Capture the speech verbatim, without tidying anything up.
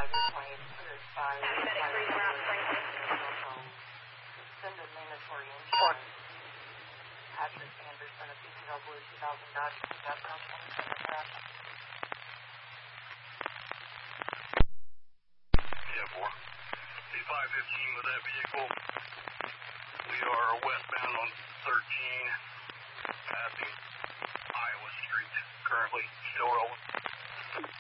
five, twenty-eight, cleared five. Medic three, around Franklin. Suspended mandatory insurance. Patrick Anderson, a P C L Blue two thousand Dodge pickup, twenty-seven traffic. Yeah, four. D five fifteen with that vehicle. We are westbound on thirteen, passing Iowa Street. Currently still rolling.